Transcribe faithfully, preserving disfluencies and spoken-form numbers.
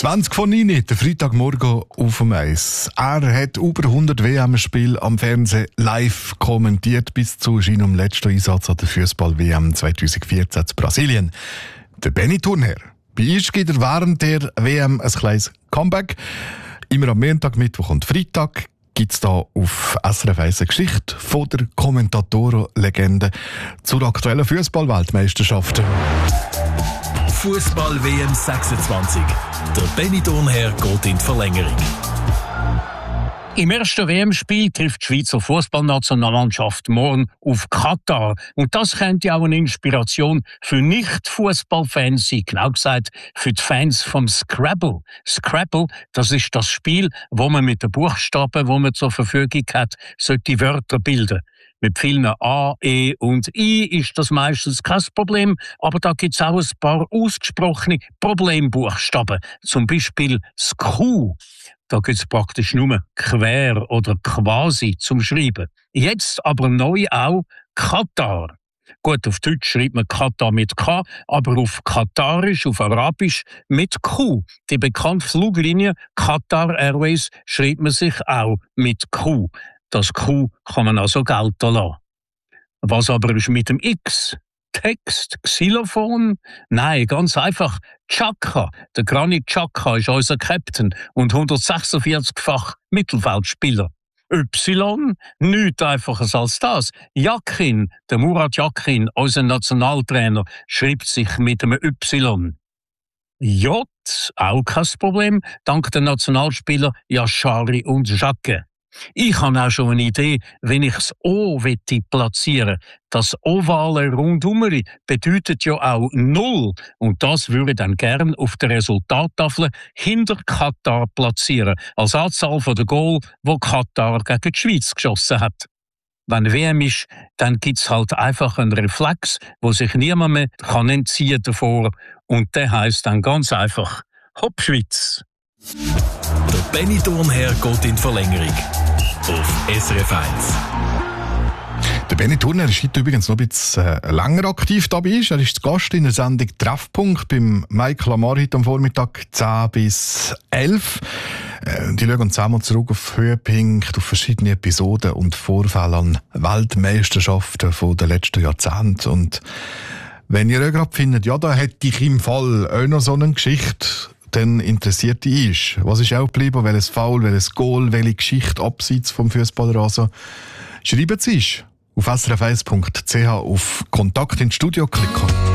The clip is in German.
zwanzig von neun, der Freitagmorgen auf dem Eis. Er hat über hundert W M-Spiele am Fernsehen live kommentiert, bis zu seinem letzten Einsatz an der Fußball-W M zweitausendvierzehn zu Brasilien. Der Benny Thurnherr. Bei uns gibt er während der W M ein kleines Comeback. Immer am Montag, Mittwoch und Freitag gibt es hier auf S R F eins eine Geschichte von der Kommentatorenlegende zur aktuellen Fußball-Weltmeisterschaft. Fußball-W M sechsundzwanzig. Der Benny Thurnherr geht in die Verlängerung. Im ersten W M-Spiel trifft die Schweizer Fußballnationalmannschaft morgen auf Katar. Und das könnte auch eine Inspiration für Nicht-Fußballfans sein, genau gesagt für die Fans vom Scrabble. Scrabble, das ist das Spiel, wo man mit den Buchstaben, wo man zur Verfügung hat, solche Wörter bilden. Mit vielen A, E und I ist das meistens kein Problem, aber da gibt es auch ein paar ausgesprochene Problembuchstaben. Zum Beispiel das Q. Da gibt es praktisch nur quer oder quasi zum Schreiben. Jetzt aber neu auch Katar. Gut, auf Deutsch schreibt man Katar mit K, aber auf Katarisch, auf Arabisch mit Q. Die bekannte Fluglinie Qatar Airways schreibt man sich auch mit Q. Das Q kann man also gelten lassen. Was aber ist mit dem X? Text, Xylophon? Nein, ganz einfach. Xhaka. Der Granit Xhaka ist unser Captain und hundertsechsundvierzigfach Mittelfeldspieler. Y? Nichts Einfaches als das. Yakin, der Murat Yakin, unser Nationaltrainer, schreibt sich mit einem Y. J? Auch kein Problem, dank der Nationalspieler Yashari und Jacke. Ich habe auch schon eine Idee, wenn ich das O platzieren will. Das ovale Rundumeri bedeutet ja auch Null. Und das würde ich dann gern auf der Resultattafel hinter Katar platzieren. Als Anzahl der Goal, die Katar gegen die Schweiz geschossen hat. Wenn W M ist, dann gibt es halt einfach einen Reflex, wo sich niemand mehr kann entziehen davor. Und der heisst dann ganz einfach Hopp Schweiz. Der Benny Thurnherr geht in die Verlängerung. Auf S R F eins. Der Benny Thurnherr ist heute übrigens noch ein bisschen äh, länger aktiv dabei. Er ist Gast in der Sendung Treffpunkt beim Mike Lamar heute am Vormittag zehn bis elf. Äh, die schauen zusammen zurück auf Höhepunkte, auf verschiedene Episoden und Vorfälle an Weltmeisterschaften von den letzten Jahrzehnten. Und wenn ihr auch gerade findet, ja, da hätte ich im Fall auch noch so eine Geschichte, dann interessiert dich ist. Was ist auch geblieben? Welches Foul, welches Goal, welche Geschichte abseits vom Fußballrasen? Schreibt es auf s r f eins punkt c h auf Kontakt ins Studio klicken.